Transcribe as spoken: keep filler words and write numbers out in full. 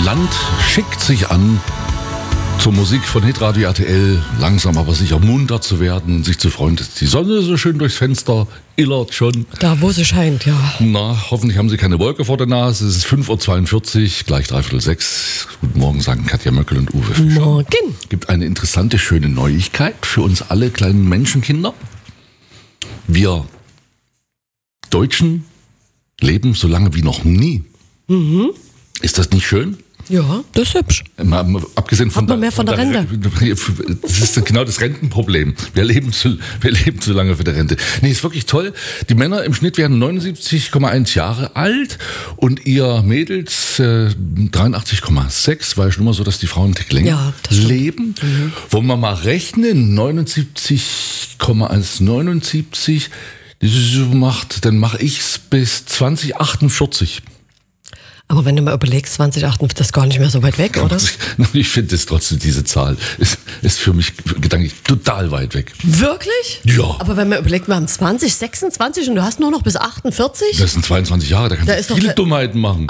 Land schickt sich an, zur Musik von Hitradio R T L langsam aber sicher munter zu werden, sich zu freuen, dass die Sonne so schön durchs Fenster illert schon. Da, wo sie scheint, ja. Na, hoffentlich haben Sie keine Wolke vor der Nase. Es ist fünf Uhr zweiundvierzig, gleich dreiviertel sechs. Guten Morgen, sagen Katja Möckel und Uwe Fischer. Morgen. Gibt eine interessante, schöne Neuigkeit für uns alle kleinen Menschenkinder. Wir Deutschen leben so lange wie noch nie. Mhm. Ist das nicht schön? Ja, das ist hübsch. Mal, abgesehen von Hat man mehr von der Rente. Das ist genau das Rentenproblem. Wir leben zu, wir leben zu lange für die Rente. Nee, ist wirklich toll. Die Männer im Schnitt werden neunundsiebzig Komma eins Jahre alt und ihr Mädels äh, dreiundachtzig Komma sechs, weil schon immer so, dass die Frauen einen Tick länger ja, das leben. Mhm. Wollen wir mal rechnen? neunundsiebzig Komma eins neunundsiebzig, das so macht, dann mache ich's bis zwanzig achtundvierzig. Aber wenn du mal überlegst, zwanzig achtundvierzig, das ist gar nicht mehr so weit weg, oder? Ich finde es trotzdem, diese Zahl ist, ist für mich gedanklich total weit weg. Wirklich? Ja. Aber wenn man überlegt, wir haben zwanzig sechsundzwanzig und du hast nur noch bis achtundvierzig? Das sind zweiundzwanzig Jahre, da kannst Da du ist doch viele der- Dummheiten machen.